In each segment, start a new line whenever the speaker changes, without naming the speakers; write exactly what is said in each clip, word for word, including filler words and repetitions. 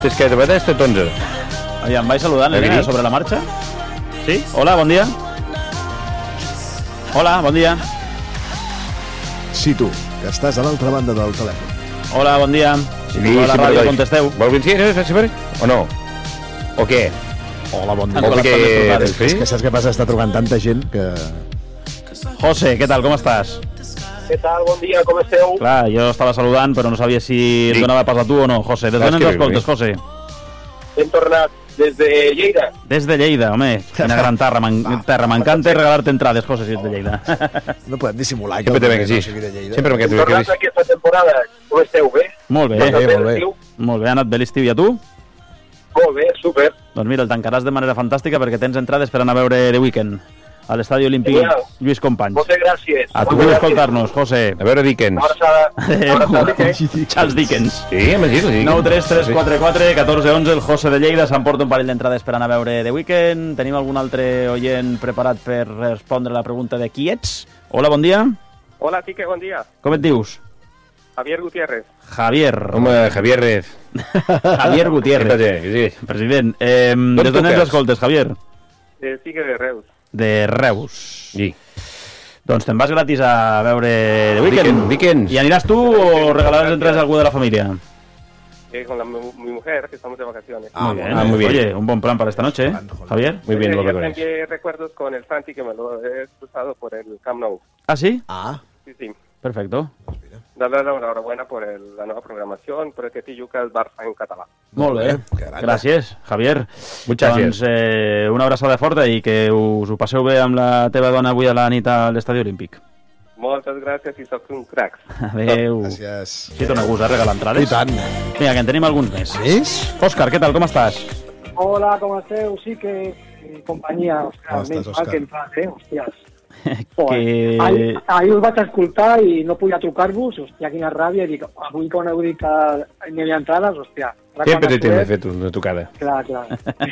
És que de vegades té tonze.
Aviam, vaig saludant, Elena, sobre la marxa. Sí? Hola, bon dia. Hola, bon dia.
Sí, tu, que estàs a l'altra banda del telèfon.
Hola, bon dia. Si sí, a la
sí,
ràdio contesteu.
Vol que sí, o no? O què?
Hola, bon dia.
O perquè...
És, és que saps què passa? Està trucant tanta gent que...
José, què tal, com estàs?
Què tal, bon dia, com esteu?
Clar, jo estava saludant, però no sabia si et
Sí.
donava pas a tu o no, José. Des d'on ens escoltes, José?
Hem tornat des de Lleida.
Des de Lleida, home. Quina gran terra. M'encanta regalar-te entrades, José, si ets de Lleida.
No podem dissimular que
Sempre
el
té ben que sí.
no sigui de Lleida.
Sempre
Hem
que
tornat
sí.
aquesta temporada. Com esteu, bé?
Molt bé,
Molt bé, molt bé.
Estiu?
molt bé. Ha anat bé l'estiu, i a tu?
Molt bé, super.
Doncs mira, el tancaràs de manera fantàstica perquè tens entrades per anar a veure The Weeknd a l'estadi olímpic
Genial.
Lluís Companys.
Moltes gràcies.
A tu
Moltes
per
gràcies.
escoltar-nos, José.
A veure Dickens.
Una abraçada. Una abraçada.
Charles Dickens.
Sí, imagina't.
nou tres tres quatre quatre un quatre un u el José de Lleida s'emporta un parell d'entrades per anar a veure The Weeknd. Tenim algun altre oient preparat per respondre la pregunta de qui ets? Hola, bon dia.
Hola, Quique, bon dia.
Com et dius?
Javier Gutiérrez.
Javier.
Home, Javier Rez.
Javier Gutiérrez.
Sí.
President. Eh,
D'on
des d'on ens
truques?
escoltes, Javier?
Eh, Sigue de Reus.
De Reus.
Sí.
Doncs te'n vas gratis a veure The Weeknd.
Weeknd, Weeknd.
I aniràs tu o regalaràs entrades a algú de la familia?
Eh, con la, mi, mi mujer, que estamos de vacaciones.
Ah,
Muy bien.
ah, muy bien.
Oye, un buen plan para esta noche, ¿eh? Javier.
Muy bien,
Eh,
lo
ya
que
te
pones.
envié recuerdos con el Santi, que me lo he cruzado por el Camp Nou.
¿Ah, sí?
Ah,
Sí, sí.
Perfecto.
Darle la enhorabuena por el, la nueva programación, por el que Tijuca el Barça en català.
Molt bé.
que grande.
Gràcies, Javier.
Muchas
doncs, eh, una abraçada forta i que us ho passeu bé amb la teva dona avui a la nit a l'Estadi Olímpic.
Moltes gràcies i soc un cracs.
Adéu.
gràcies.
Sí, dona gust, eh, regalar entrades.
I tant.
Vinga, que en tenim alguns més.
Més?
Òscar, què tal, com estàs?
Hola, com esteu? Sí que... Companyia,
Com
Òscar,
estàs,
menys mal
Òscar?
que entrat, eh? Hòsties.
que...
Ahir, ahir us vaig escoltar i no podia trucar-vos, hòstia, quina ràbia, i dic, avui quan heu dit que n'hi havia entrades, hòstia. ara
Sempre
quan
té temps de
has
fer tu- una tocada.
Clar, clar.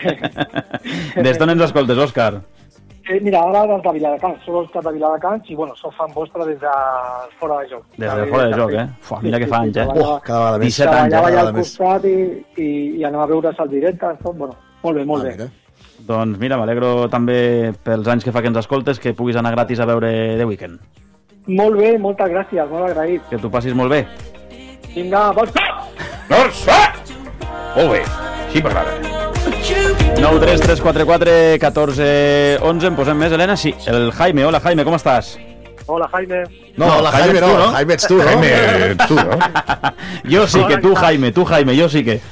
Des d'on ens escoltes, Òscar?
eh, mira, ara des de Viladecans, soc estat de Viladecans i, bueno, soc fan vostre des de fora de joc.
Des de fora de joc, eh? Fua, mira que fa anys, eh?
Oh, cada vegada més.
disset anys, eh?
Treballava allà
Cada
al
vegada més.
costat i, i, i anem a veure's al directe, tot, bueno, molt bé, molt
Ah,
bé.
mira.
Doncs mira, m'alegro també pels anys que fa que ens escoltes que puguis anar gratis a veure The Weeknd.
Molt bé, moltes gràcies, molt agraït.
Que t'ho passis molt bé.
Vinga, vols...
Norsa! Molt bé. Sí, m'agrada.
nou tres tres quatre quatre un quatre un u en posem més, Helena? Sí, el Jaime. Hola, Jaime, com estàs?
Hola, Jaime.
No,
No,
la
Jaime
Jaime
ets
no,
tu, no?
Jaime ets tu, no?
Jaime, tu, no?
Jo sí que tu, Jaime, tu, Jaime, jo sí que.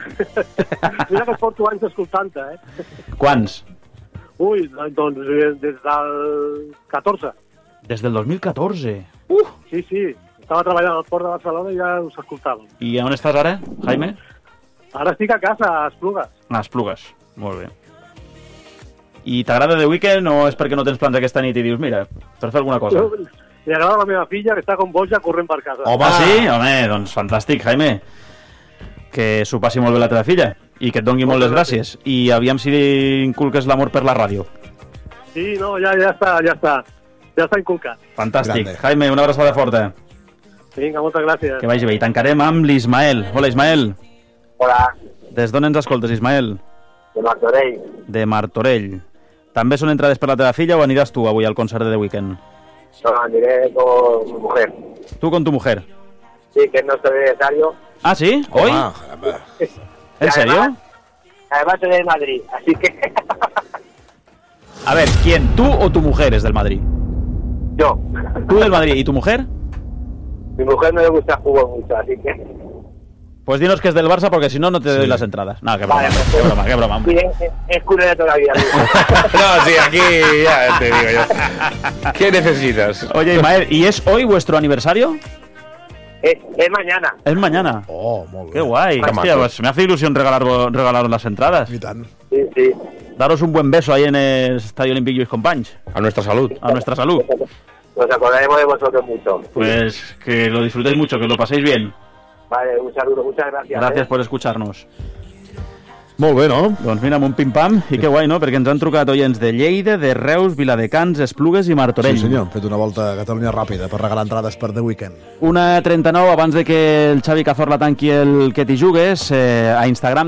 Mira que porto anys escoltant-te, eh?
Quants?
Ui, doncs eh, des del catorze.
Des del dos mil catorze.
Sí, sí. Estava treballant al Port de Barcelona i ja us escoltàvem.
I on estàs ara, Jaime?
Ara estic a casa, a Esplugues.
A Esplugues. Molt bé. I t'agrada The Weeknd o és perquè no tens plans aquesta nit i dius, mira, per fer alguna cosa?
Li agrada la meva filla, que està com boja corrent per casa.
Home,
Ah, sí? Home, doncs fantàstic, Jaime. Que s'ho passi molt bé la teva filla i que et dongui molt les gràcies. I aviam si inculques l'amor per la ràdio.
Sí, no, ja, ja està, ja està. Ja està inculcat.
Fantàstic.
Grande.
Jaime, una abraçada forta.
Vinga, moltes gràcies.
Que vagi bé. I tancarem amb l'Ismael. Hola, Ismael.
Hola,
Des d'on ens escoltes, Ismael?
de Martorell.
De Martorell. També són entrades per la teva filla o aniràs tu avui al concert de The Weeknd?
No, aniré con mi mujer.
Tu con tu mujer.
Sí, que es nuestro aniversario.
Ah, ¿sí? ¿Hoy?
home, caramba.
¿En serio?
Además soy de Madrid, así que
A ver, ¿quién? ¿Tú o tu mujer es del Madrid?
yo.
¿Tú del Madrid y tu mujer?
Mi mujer no le gusta el fútbol mucho, así que...
Pues dinos que es del Barça porque si no, no te doy las entradas. No, qué broma,
Vale,
qué broma, qué broma.
Sí, es, es culé de toda la vida.
No, sí, aquí ya te digo yo. ¿Qué necesitas?
Oye, Ismael, ¿y es hoy vuestro aniversario?
es, es mañana.
Es mañana.
Oh, molt bé.
Qué guay.
Qué
Hostia,
maco.
pues me hace ilusión regalar, regalaros las entradas.
I tant.
Sí, sí.
Daros un buen beso ahí en el Estadio Olímpic Lluís Companys.
A nuestra salud.
A nuestra salud.
Nos acordaremos de vosotros mucho.
Pues que lo disfrutéis mucho, que lo paséis bien.
Vale, un saludo, muchas gracias.
Gracias
¿eh?
por escucharnos.
Molt bé, no?
Doncs mira, amb un pim-pam, i que guai, no? Perquè ens han trucat oients de Lleida, de Reus, Viladecans, Esplugues i Martorell.
Sí, senyor. Hem fet una volta a Catalunya ràpida per regalar entrades per The Weeknd.
Una trenta-nou, abans de que el Xavi Cazorla tanqui el Que t'hi jugues, eh, a Instagram